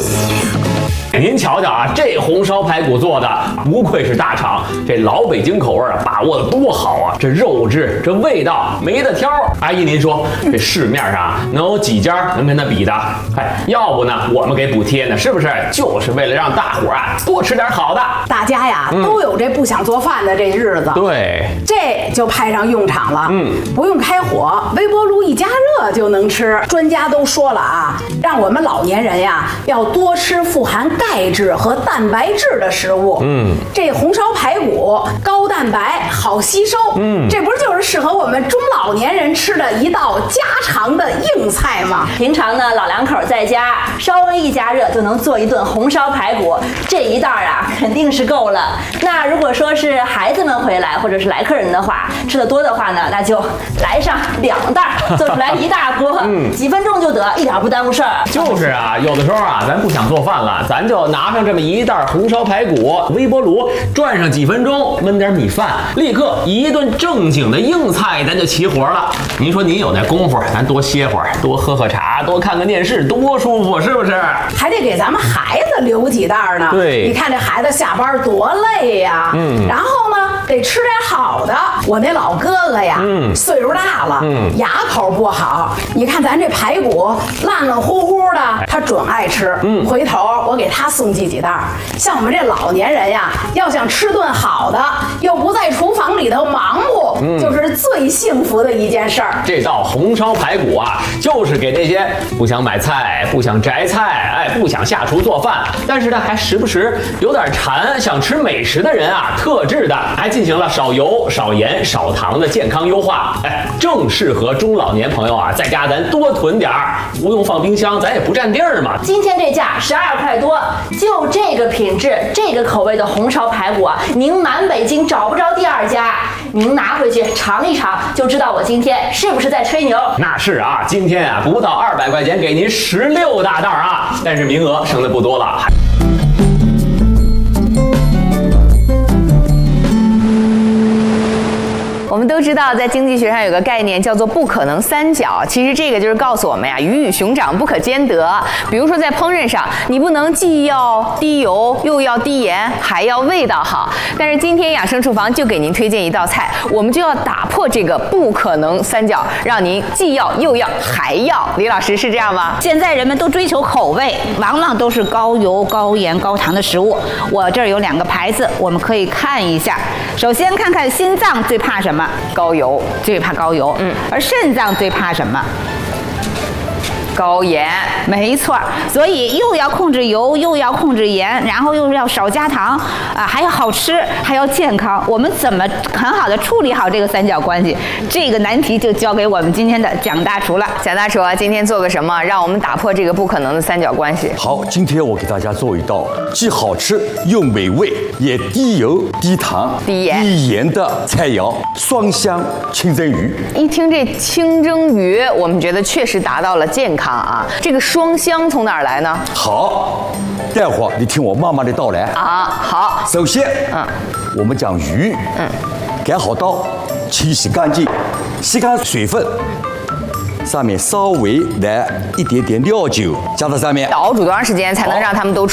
您瞧瞧啊，这红烧排骨做的不愧是大厂，这老北京口味啊，把握的多好啊！这肉质，这味道没得挑。阿姨，您说这市面上啊，能有几家能跟它比的？哎，要不呢，我们给补贴呢，是不是？就是为了让大伙啊多吃点好的。 大家呀都有这不想做饭的这日子， 对， 这就派上用场了。不用开火，微波炉一加热就能吃。专家都说了啊，让我们老年人呀要多吃富含钙质和蛋白质的食物。这红烧排骨高蛋白好吸收。这不就是适合我们中老年人吃的一道家常的硬菜吗？ 平常呢，老两口在家稍微一加热就能做一顿红烧排骨，这一袋啊肯定是够了。那如果说是孩子们回来或者是来客人的话，吃的多的话呢，那就来上2袋，做出来一大锅，几分钟就得，一点不耽误事儿。 就是啊，有的时候啊，咱不想做饭了，咱就拿上这么一袋红烧排骨，微波炉转上几分钟，焖点米饭，立刻一顿正经的硬菜，咱就齐活了。您说您有那功夫，咱多歇会儿，多喝喝茶，多看看电视，多舒服，是不是？ 还得给咱们孩子留几袋呢。 对， 你看这孩子下班多累呀。然后呢，得吃点好的。我那老哥哥呀，岁数大了，牙口不好。你看咱这排骨烂烂乎乎的，他准爱吃。回头我给他送寄几袋。像我们这老年人呀，要想吃顿好的，又不在厨房里头忙活，就是最幸福的一件事儿。 这道红烧排骨啊，就是给这些不想买菜、不想摘菜、不想下厨做饭，但是呢还时不时有点馋，想吃美食的人啊，特制的，还进行了少油、少盐、少糖的健康优化。正适合中老年朋友啊，在家咱多囤点儿，不用放冰箱，咱也不占地儿嘛。 今天这价12块多，就这个品质、这个口味的红烧排骨啊，您满北京找不着第2家。您拿回去尝一尝，就知道我今天是不是在吹牛。 那是啊，今天啊不到200块钱给您16大袋啊，但是名额剩的不多了。 我们都知道，在经济学上有个概念叫做不可能三角。其实这个就是告诉我们呀，鱼与熊掌不可兼得。比如说在烹饪上，你不能既要低油又要低盐，还要味道好。但是今天养生厨房就给您推荐一道菜，我们就要打破这个不可能三角，让您既要又要还要。李老师是这样吗？ 现在人们都追求口味，往往都是高油、高盐、高糖的食物。我这儿有2个牌子，我们可以看一下。首先看看心脏最怕什么？ 高油， 最怕高油。而肾脏最怕什么？ 高盐， 没错。所以又要控制油，又要控制盐，然后又要少加糖啊，还要好吃，还要健康。我们怎么很好的处理好这个三角关系？这个难题就交给我们今天的蒋大厨了。 蒋大厨啊，今天做个什么，让我们打破这个不可能的三角关系？ 好，今天我给大家做一道既好吃又美味，也低油、低糖、低盐的菜肴——双香清蒸鱼。 一听这清蒸鱼，我们觉得确实达到了健康啊。这个双香从哪儿来呢？ 好，待会儿你听我慢慢的道来啊。好， 首先，我们将鱼，改好刀，清洗干净，吸干水分。上面稍微来一点点料酒，加到上面， 熬煮多长时间才能让它们都